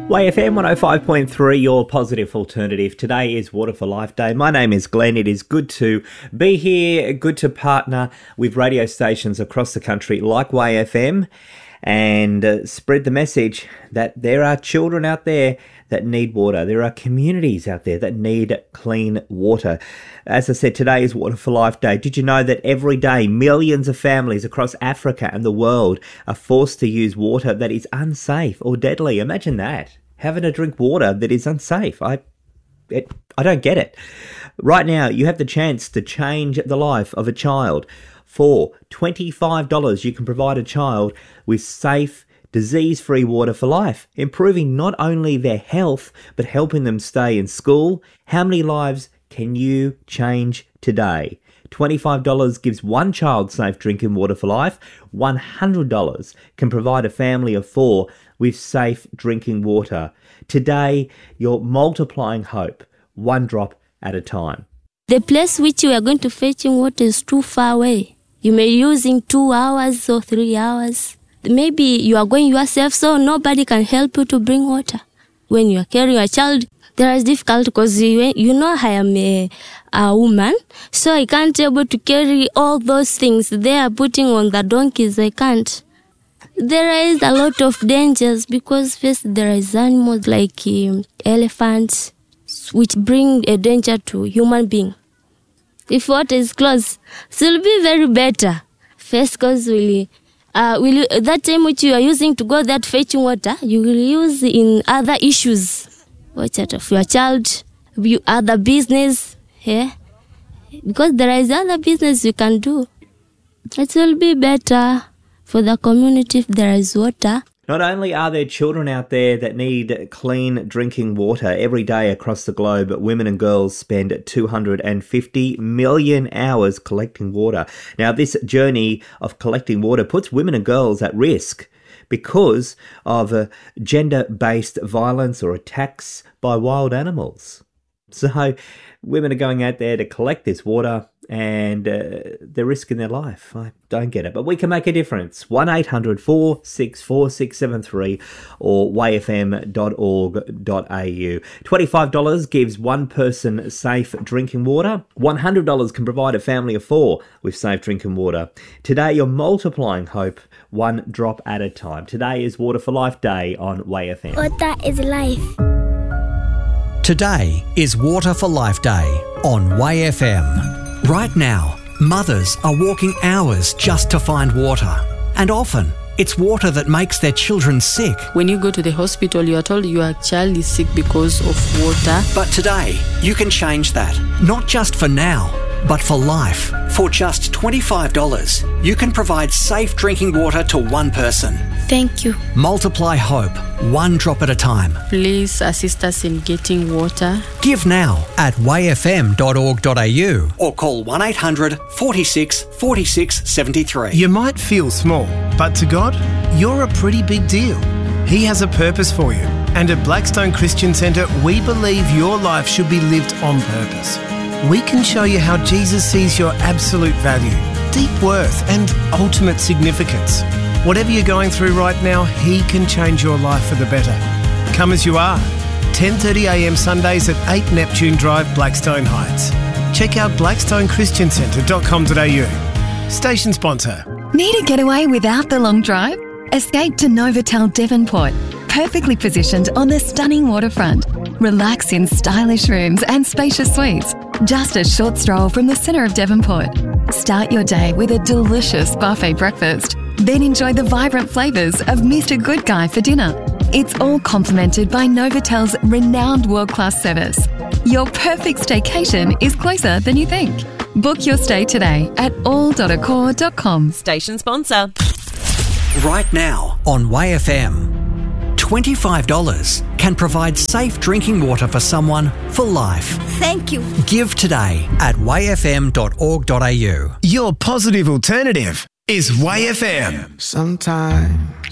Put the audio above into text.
YFM 105.3, your positive alternative. Today is Water for Life Day. My name is Glenn. It is good to be here, good to partner with radio stations across the country like YFM and spread the message that there are children out there that need water. There are communities out there that need clean water. As I said, today is Water for Life Day. Did you know that every day millions of families across Africa and the world are forced to use water that is unsafe or deadly? Imagine that, having to drink water that is unsafe. I don't get it. Right now, you have the chance to change the life of a child. For $25, you can provide a child with safe, disease-free water for life, improving not only their health, but helping them stay in school. How many lives can you change today? $25 gives one child safe drinking water for life. $100 can provide a family of 4 with safe drinking water. Today, you're multiplying hope, one drop at a time. The place which you are going to fetching water is too far away. You may be using 2 hours or 3 hours. Maybe you are going yourself, so nobody can help you to bring water. When you are carrying a child, there is difficult because you know I am a woman, so I can't able to carry all those things they are putting on the donkeys. I can't. There is a lot of dangers because first there is animals like elephants, which bring a danger to human being. If water is close, it will be very better. First, because that time which you are using to go that fetching water, you will use in other issues. Watch out of your child, other business, yeah? Because there is other business you can do. It will be better for the community if there is water. Not only are there children out there that need clean drinking water every day across the globe, women and girls spend 250 million hours collecting water. Now, this journey of collecting water puts women and girls at risk because of gender-based violence or attacks by wild animals. So women are going out there to collect this water and they're risking their life. I don't get it, but we can make a difference. 1-800-464-673 or yfm.org.au. $25 gives one person safe drinking water. $100 can provide a family of 4 with safe drinking water. Today, you're multiplying hope, one drop at a time. Today is Water for Life Day on YFM. Water is life. Today is Water for Life Day on YFM. Right now, mothers are walking hours just to find water. And often, it's water that makes their children sick. When you go to the hospital, you are told your child is sick because of water. But today, you can change that. Not just for now, but for life. For just $25, you can provide safe drinking water to one person. Thank you. Multiply hope, one drop at a time. Please assist us in getting water. Give now at yfm.org.au or call 1-800 46 73. You might feel small, but to God, you're a pretty big deal. He has a purpose for you. And at Blackstone Christian Centre, we believe your life should be lived on purpose. We can show you how Jesus sees your absolute value, deep worth and ultimate significance. Whatever you're going through right now, He can change your life for the better. Come as you are. 10:30am Sundays at 8 Neptune Drive, Blackstone Heights. Check out blackstonechristiancentre.com.au. Station sponsor. Need a getaway without the long drive? Escape to Novotel Devonport. Perfectly positioned on the stunning waterfront. Relax in stylish rooms and spacious suites. Just a short stroll from the centre of Devonport. Start your day with a delicious buffet breakfast. Then enjoy the vibrant flavours of Mr. Good Guy for dinner. It's all complemented by Novotel's renowned world-class service. Your perfect staycation is closer than you think. Book your stay today at all.accor.com. Station sponsor. Right now on YFM. $25 can provide safe drinking water for someone for life. Thank you. Give today at yfm.org.au. Your positive alternative is YFM. Sometimes